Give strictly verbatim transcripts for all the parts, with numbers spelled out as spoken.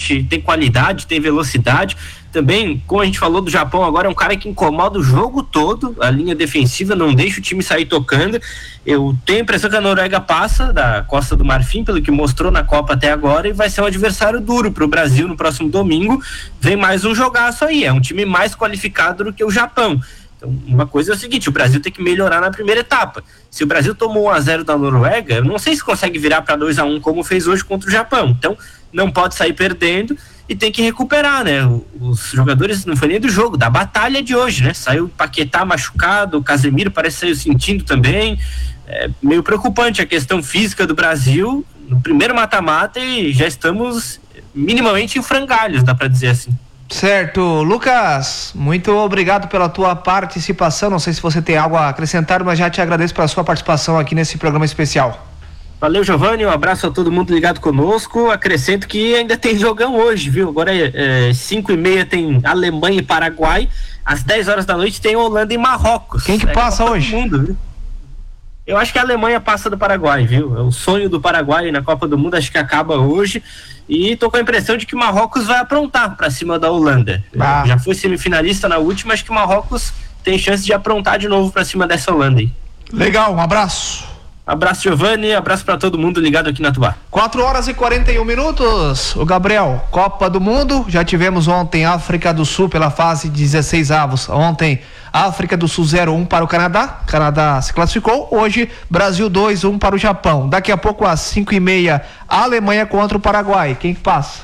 forte, tem qualidade, tem velocidade. Também, como a gente falou do Japão, agora é um cara que incomoda o jogo todo, a linha defensiva, não deixa o time sair tocando. Eu tenho a impressão que a Noruega passa da Costa do Marfim, pelo que mostrou na Copa até agora, e vai ser um adversário duro para o Brasil no próximo domingo. Vem mais um jogaço aí, é um time mais qualificado do que o Japão. Então, uma coisa é o seguinte, o Brasil tem que melhorar na primeira etapa. Se o Brasil tomou um a zero da Noruega, eu não sei se consegue virar para dois a um como fez hoje contra o Japão. Então, não pode sair perdendo e tem que recuperar, né? Os jogadores, não foi nem do jogo, da batalha de hoje, né? Saiu o Paquetá machucado, o Casemiro parece que saiu sentindo também. É meio preocupante a questão física do Brasil no primeiro mata-mata e já estamos minimamente em frangalhos, dá para dizer assim. Certo, Lucas, muito obrigado pela tua participação, não sei se você tem algo a acrescentar, mas já te agradeço pela sua participação aqui nesse programa especial. Valeu, Giovanni, um abraço a todo mundo ligado conosco. Acrescento que ainda tem jogão hoje, viu? Agora é cinco e meia tem Alemanha e Paraguai, às dez horas da noite tem Holanda e Marrocos. Quem que é passa hoje? Mundo, viu? Eu acho que a Alemanha passa do Paraguai, viu? É o sonho do Paraguai na Copa do Mundo, acho que acaba hoje. E tô com a impressão de que o Marrocos vai aprontar para cima da Holanda. Ah. Já foi semifinalista na última, acho que o Marrocos tem chance de aprontar de novo para cima dessa Holanda aí. Legal, um abraço. Abraço, Giovanni, abraço para todo mundo ligado aqui na Tubá. quatro horas e quarenta e um minutos. O Gabriel, Copa do Mundo, já tivemos ontem África do Sul pela fase dezesseis avos. Ontem África do Sul zero a um para o Canadá, Canadá se classificou. Hoje Brasil dois a um para o Japão. Daqui a pouco às cinco e meia a Alemanha contra o Paraguai. Quem que passa?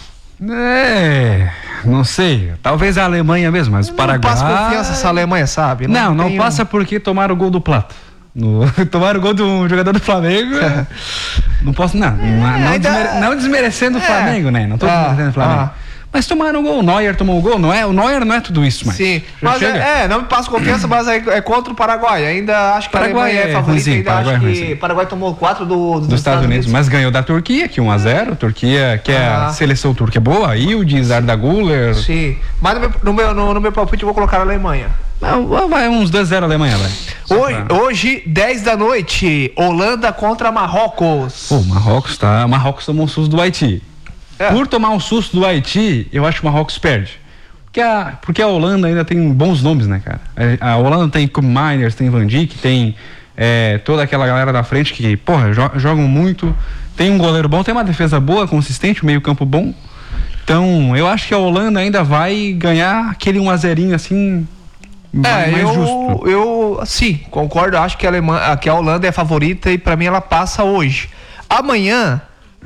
É, não sei, talvez a Alemanha mesmo, mas o Paraguai... Não passa confiança essa Alemanha, sabe? Não, não, não passa um... porque tomaram o gol do Plata. No, tomaram o gol do jogador do Flamengo. Não posso, não. Não, é, não, ainda... desmere, não desmerecendo o Flamengo, é. né? Não tô ah, desmerecendo o Flamengo. Ah. Mas tomaram o gol, o Neuer tomou o gol, não é? O Neuer não é tudo isso, mas. Sim, mas é, é, não me passa confiança, mas é, é contra o Paraguai. Ainda acho que Paraguai a Alemanha é, é favorita, ruimzinho, ainda Paraguai acho é que o Paraguai tomou quatro do, dos, dos Estados Unidos, Unidos, mas ganhou da Turquia, que um a zero. Turquia, que ah. é a seleção turca é boa, Yildiz, Arda Güler. Sim, mas no meu, no meu, no, no meu palpite eu vou colocar a Alemanha. Vai uns dois a zero Alemanha, vai. Hoje, pra... hoje, dez da noite, Holanda contra Marrocos. Pô, Marrocos tá. Marrocos tomou um susto do Haiti. É. Por tomar um susto do Haiti, eu acho que o Marrocos perde. Porque a, porque a Holanda ainda tem bons nomes, né, cara? A Holanda tem Koeman Miners, tem Van Dijk, tem é, toda aquela galera da frente que, porra, jo- jogam muito. Tem um goleiro bom, tem uma defesa boa, consistente, um meio campo bom. Então, eu acho que a Holanda ainda vai ganhar aquele um a zerinho assim. É, mais eu, justo. eu, sim, concordo, acho que a, Alemanha, que a Holanda é a favorita e pra mim ela passa hoje. Amanhã,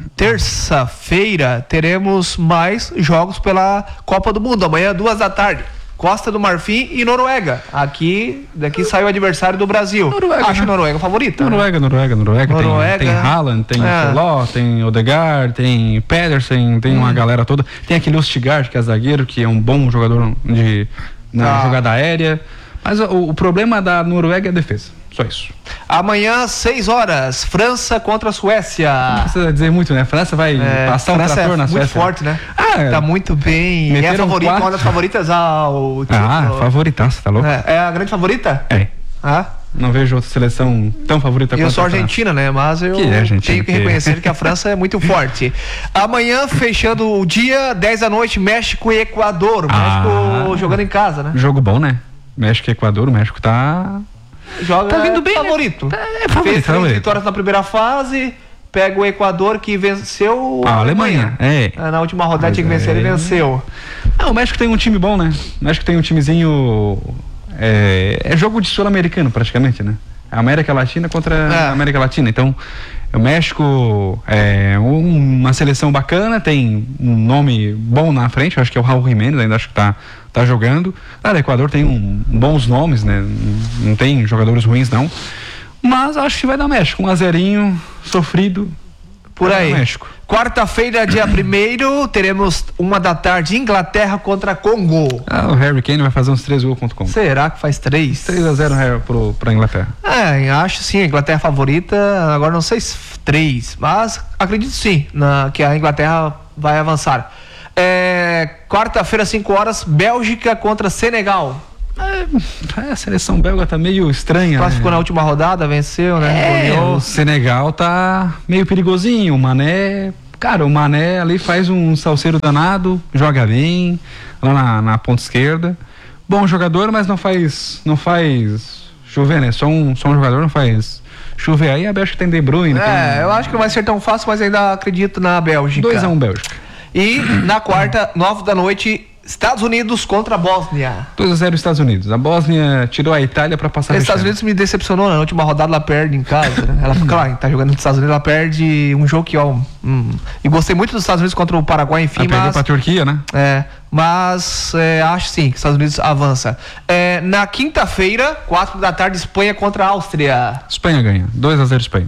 terça-feira, teremos mais jogos pela Copa do Mundo. Amanhã, duas da tarde, Costa do Marfim e Noruega. Aqui, daqui sai o adversário do Brasil. Noruega, acho né? Noruega favorita. Noruega, né? Noruega, Noruega, Noruega. Tem, tem Haaland, tem é. Soló, tem Odegaard, tem Pedersen, tem hum. uma galera toda. Tem aquele Ostigard, que é zagueiro, que é um bom jogador de... na ah. jogada aérea, mas o, o problema da Noruega é a defesa, só isso. Amanhã, seis horas, França contra a Suécia. Não precisa dizer muito, né? A França vai é, passar França um trator é na Suécia. Muito forte, né? Ah, tá muito bem. É a favorita, uma das favoritas ao título. Ah, favoritaça, tá louco? É, é a grande favorita? É. Ah? Não vejo outra seleção tão favorita quanto a França. Eu sou argentina, né? Mas eu que é tenho que reconhecer que a França é muito forte. Amanhã, fechando o dia, dez da noite, México e Equador. México ah, jogando em casa, né? Jogo bom, né? México e Equador, o México tá... Joga tá vindo bem, favorito. Né? É favorito. Fez três vitórias na primeira fase, pega o Equador que venceu a Alemanha. Alemanha. É. Na última rodada tinha que vencer, é. ele venceu. Ah, o México tem um time bom, né? O México tem um timezinho... É, é jogo de sul-americano praticamente, né? A América Latina contra é. a América Latina. Então, o México é uma seleção bacana, tem um nome bom na frente, eu acho que é o Raul Jiménez, ainda acho que tá, tá jogando. Claro, o Equador tem um, bons nomes, né? Não tem jogadores ruins, não. Mas acho que vai dar México, um a zerinho, sofrido. Por aí. México. Quarta-feira, dia primeiro, teremos uma da tarde, Inglaterra contra Congo. Ah, o Harry Kane vai fazer uns três gols contra o Congo. Será que faz três? três a zero pro, pra Inglaterra. É, acho sim, a Inglaterra favorita, agora não sei se três, mas acredito sim, na, que a Inglaterra vai avançar. É, quarta-feira, cinco horas, Bélgica contra Senegal. É, a seleção belga tá meio estranha. Classificou né? na última rodada, venceu, né? É, o Senegal tá meio perigosinho, o Mané Cara, o Mané ali faz um salseiro danado, joga bem, lá na, na ponta esquerda. Bom jogador, mas não faz, não faz chover, né? Só um, só um jogador não faz chover. Aí a Bélgica tem De Bruyne. É, tem... eu acho que não vai ser tão fácil, mas ainda acredito na Bélgica. dois a um Bélgica. E na quarta, nove da noite, Estados Unidos contra a Bósnia. dois a zero Estados Unidos. A Bósnia tirou a Itália pra passar. Os Estados Unidos me decepcionou, na última rodada ela perde em casa, né? Ela, claro, tá jogando nos Estados Unidos, ela perde um jogo que, ó, hum, e gostei muito dos Estados Unidos contra o Paraguai, enfim, ela mas... pra Turquia, né? É, mas é, acho sim que os Estados Unidos avança. É, na quinta-feira, quatro da tarde, Espanha contra a Áustria. Espanha ganha, dois a zero Espanha.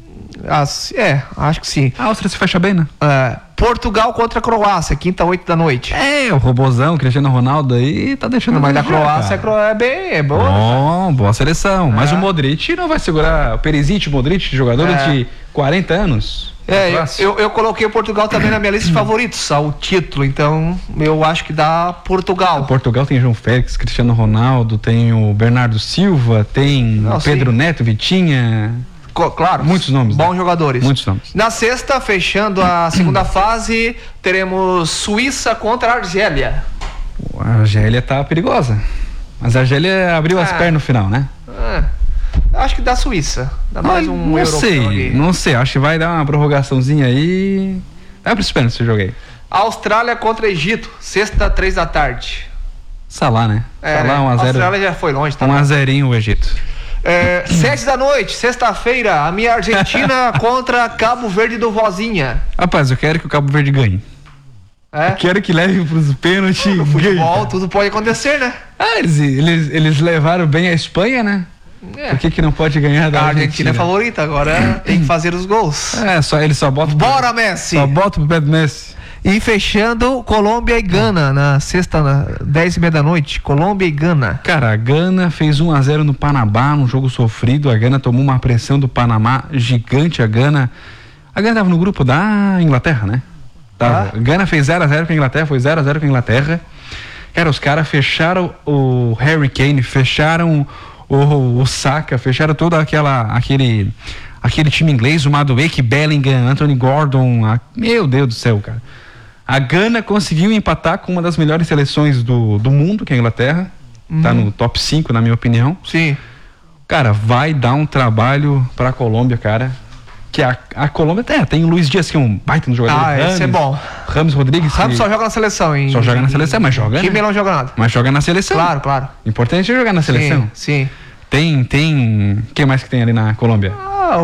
As, é, acho que sim. A Áustria se fecha bem, né? É, Portugal contra a Croácia, quinta, oito da noite. É, o robozão, Cristiano Ronaldo aí tá deixando. Não, mas da desejar, Croácia cara. é bem, é boa. Bom, boa seleção. Mas É. o Modric não vai segurar. O Perisic, Modric, jogadores É. de quarenta anos. É, eu, Próximo. eu, eu coloquei o Portugal também na minha lista de favoritos ao título, então eu acho que dá Portugal. Portugal tem João Félix, Cristiano Ronaldo, tem o Bernardo Silva, tem Não, o Pedro sim. Neto, Vitinha. Co- claro, Muitos nomes, bons né? jogadores. Muitos nomes. Na sexta, fechando a segunda fase, teremos Suíça contra a Argélia. A Argélia tá perigosa. Mas a Argélia abriu as Ah. pernas no final, né? É, acho que dá Suíça. Dá mais um não europeu sei, ali. não sei. Acho que vai dar uma prorrogaçãozinha aí. Vai pros pênaltis esse jogo aí. Austrália contra Egito, sexta, três da tarde. Salah, né? É, Salah né? um a zero. Austrália já foi longe, tá? um a zero o Egito. É, sete da noite, sexta-feira, a minha Argentina contra Cabo Verde do Vozinha. Rapaz, eu quero que o Cabo Verde ganhe. É? Eu quero que leve pros pênaltis. No ganhe. futebol, tudo pode acontecer, né? Ah, eles, eles, eles levaram bem a Espanha, né? É. Por que, que não pode ganhar da A Argentina? Argentina é favorita, agora tem que fazer os gols. É, só, eles só botam. Bora, Messi! Só botam pro pé do Messi. E fechando, Colômbia e Gana, na sexta, na dez e meia da noite. Colômbia e Gana. Cara, a Gana fez um a zero no Panamá, num jogo sofrido. A Gana tomou uma pressão do Panamá gigante. A Gana. A Gana tava no grupo da Inglaterra, né? Tava. Ah. A Gana fez zero a zero com a Inglaterra, foi zero a zero com a Inglaterra. Cara, os caras fecharam o Harry Kane, fecharam o, o Saka, fecharam todo aquela, aquele, aquele time inglês, o Madueke, Bellingham, Anthony Gordon. A, meu Deus do céu, cara. A Gana conseguiu empatar com uma das melhores seleções do, do mundo, que é a Inglaterra. Uhum. Tá no top cinco, na minha opinião. Sim. Cara, vai dar um trabalho pra Colômbia, cara. Que a, a Colômbia é, tem o Luiz Dias, que é um baita no jogador. Ah, Rames, esse é bom. Rames Rodrigues. Ramos que só joga na seleção, hein? só joga na seleção, mas joga, Time né? não joga nada. Mas joga na seleção. Claro, claro. Importante é jogar na seleção. Sim, sim. Tem, tem... Quem mais que tem ali na Colômbia? Ah,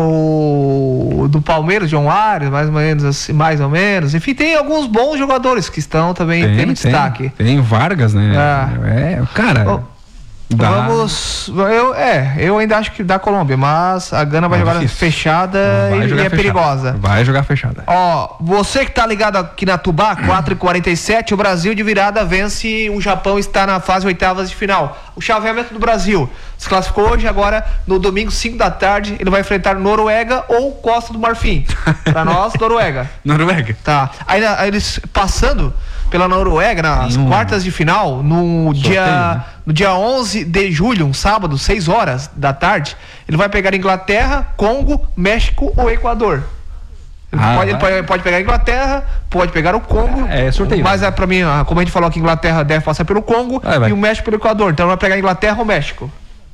o do Palmeiras, João Arias, mais ou menos assim, mais ou menos. Enfim, tem alguns bons jogadores que estão também Tem, tendo tem, destaque. tem Vargas, né? Ah. É, cara... Oh, dá- Vamos. Eu, é, eu ainda acho que dá Colômbia, mas a Gana vai É jogar difícil. fechada Vai e, jogar e é fechada. perigosa. Vai jogar fechada. Ó, você que tá ligado aqui na Tubá, quatro e quarenta e sete, o Brasil de virada vence, o Japão está na fase oitavas de final. O chaveamento do Brasil se classificou hoje, agora no domingo, cinco da tarde, ele vai enfrentar Noruega ou Costa do Marfim. Pra nós, Noruega. Noruega. Tá. Aí, aí eles passando pela Noruega nas Hum. quartas de final, no Sorteio, dia, né? no dia onze de julho, um sábado, seis horas da tarde, ele vai pegar Inglaterra, Congo, México ou Equador. Ele, Ah, pode, ele vai. pode, pode pegar a Inglaterra, pode pegar o Congo. É, é sorteio. Mas é pra mim, ah, como a gente falou que a Inglaterra deve passar pelo Congo Vai, vai. e o México pelo Equador. Então ele vai pegar a Inglaterra ou México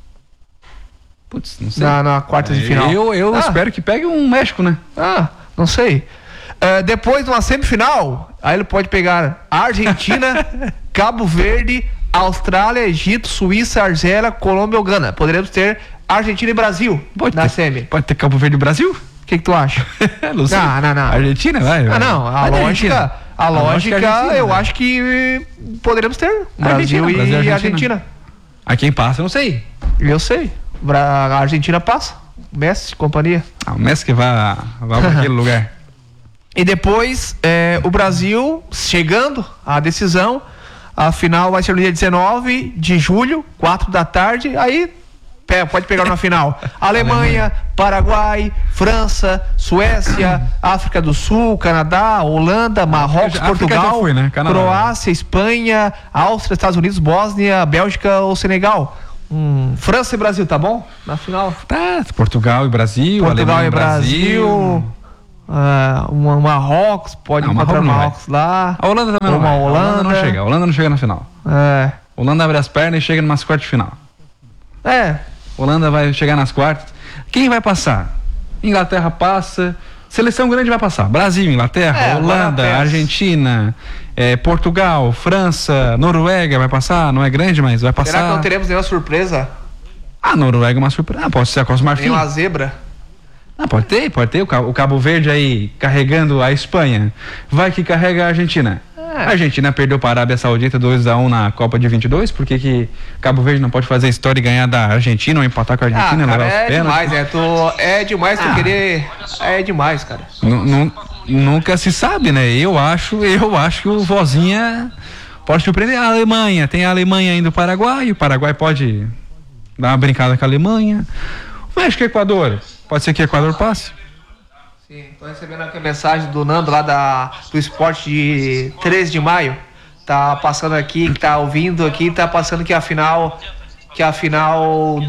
Putz, não sei. na, na quartas de final. Eu, eu Ah. espero que pegue um México, né? Ah, não sei. É, depois, numa semifinal, aí ele pode pegar Argentina, Cabo Verde, Austrália, Egito, Suíça, Argélia, Colômbia ou Gana. Poderemos ter Argentina e Brasil Pode na ter, semi. Pode ter Cabo Verde e Brasil? O que, que tu acha? Não sei. Não, não, não. Argentina, vai. vai. Ah, não. A Vai da lógica, Argentina. a lógica, é Argentina, eu né? acho que poderemos ter Brasil, Argentina, e Brasil e Argentina. Argentina. A quem passa, eu não sei. Eu sei. Bra- A Argentina passa. Messi, companhia. Ah, o Messi que vai, vai para aquele lugar. E depois, é, o Brasil chegando à decisão. A final vai ser no dia dezenove de julho, quatro da tarde. Aí pe- pode pegar na final. Alemanha, Paraguai, França, Suécia, África do Sul, Canadá, Holanda, Marrocos, já- África Portugal, já foi, né? Canadá. Croácia, Espanha, Áustria, Estados Unidos, Bósnia, Bélgica ou Senegal. Hum, França e Brasil, tá bom? Na final. Tá, Portugal e Brasil, Portugal Alemanha e Brasil. Uh, uma Marrocos, pode não, encontrar Marrocos lá. A Holanda também não uma vai. Holanda. A Holanda não chega. A Holanda não chega na final. É. A Holanda abre as pernas e chega numa quartas de final. É. A Holanda vai chegar nas quartas. Quem vai passar? Inglaterra passa. Seleção grande vai passar. Brasil, Inglaterra, é, Holanda, Argentina, é, Portugal, França, Noruega vai passar. Não é grande, mas vai passar. Será que não teremos nenhuma surpresa? Ah, Noruega é uma surpresa. Ah, pode ser a Costa do Marfim. Tem uma zebra. Ah, pode ter, pode ter. O Cabo, o Cabo Verde aí carregando a Espanha. Vai que carrega a Argentina. É. A Argentina perdeu para a Arábia Saudita dois a um na Copa de vinte e dois. Por que que Cabo Verde não pode fazer história e ganhar da Argentina ou empatar com a Argentina? Ah, cara, é demais, é, tu, é demais tu ah. querer. É demais, cara. N- n- nunca se sabe, né? Eu acho, eu acho que o Vozinha pode surpreender. A Alemanha, tem a Alemanha indo para o Paraguai. O Paraguai pode dar uma brincada com a Alemanha. O México e Equador. Pode ser que o Equador passe? Sim, tô recebendo aqui a mensagem do Nando lá da, do esporte de treze de maio. Tá passando aqui, que tá ouvindo aqui, tá passando que a final, que a final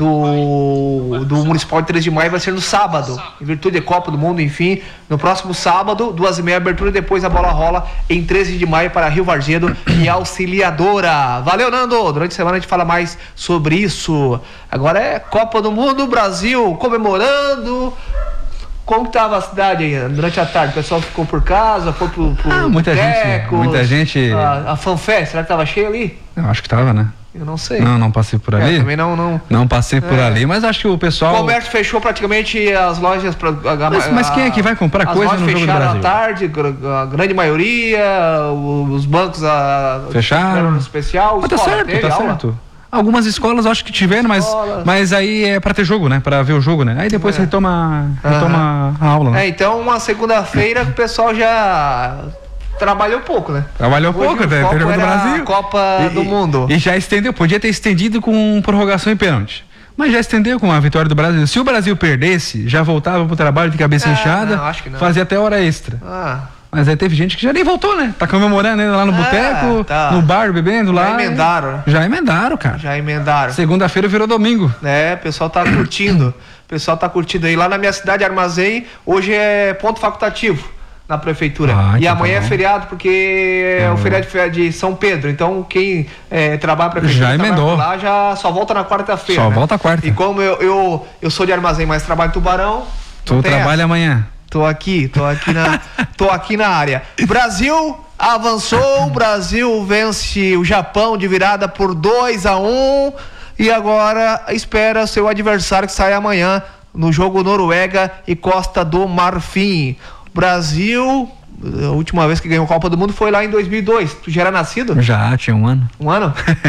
do, do Municipal de treze de maio vai ser no sábado, em virtude da Copa do Mundo, enfim. No próximo sábado, duas e meia, abertura, e depois a bola rola em treze de maio para Rio Varzedo e Auxiliadora. Valeu, Nando! Durante a semana a gente fala mais sobre isso. Agora é Copa do Mundo, Brasil comemorando. Como que tava a cidade aí durante a tarde? O pessoal ficou por casa, foi pro, pro ah, muita gente, muita gente. A, a FanFest, será que tava cheia ali? Eu acho que tava, né? Eu não sei. Não, não passei por ali. É, também não, não. Não passei por é. ali, mas acho que o pessoal. O comércio fechou praticamente as lojas. Pra, a, mas, mas quem é que vai comprar coisa no jogo do Brasil? Fecharam à tarde, a grande maioria, os bancos a, fecharam. Especial. Mas tá certo, teve, tá aula? certo. Algumas escolas eu acho que tiveram, mas, mas aí é pra ter jogo, né? Pra ver o jogo, né? Aí depois é. retoma, retoma a aula, né? É, então uma segunda-feira o pessoal já trabalhou pouco, né? Trabalhou Hoje pouco, né? Jogo do Brasil. Copa e, do Mundo. E já estendeu, podia ter estendido com prorrogação e pênalti. Mas já estendeu com a vitória do Brasil. Se o Brasil perdesse, já voltava pro trabalho de cabeça é, inchada, não, acho que não. Fazia até hora extra. Ah. Mas aí teve gente que já nem voltou, né? Tá comemorando né? lá no ah, boteco, tá. no bar, bebendo já lá. Já emendaram. Já emendaram, cara. Já emendaram. Segunda-feira virou domingo. É, o pessoal tá curtindo. O pessoal tá curtindo aí. Lá na minha cidade, Armazém, hoje é ponto facultativo na prefeitura. Ah, e amanhã tá é feriado, porque é o feriado de São Pedro. Então, quem é, trabalha pra prefeitura já emendou. lá já só volta na quarta-feira. Só né? volta quarta. E como eu, eu, eu sou de Armazém, mas trabalho em Tubarão. Tu trabalha amanhã. Tô aqui, tô aqui na, tô aqui na área. Brasil avançou, o Brasil vence o Japão de virada por dois a um e agora espera seu adversário que sai amanhã no jogo Noruega e Costa do Marfim. Brasil, a última vez que ganhou a Copa do Mundo foi lá em dois mil e dois. Tu já era nascido? Já, tinha um ano. Um ano?